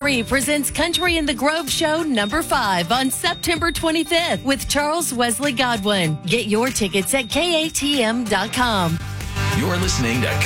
presents Country in the Grove Show #5 on September 25th with Charles Wesley Godwin. Get your tickets at KATM.com. You're listening to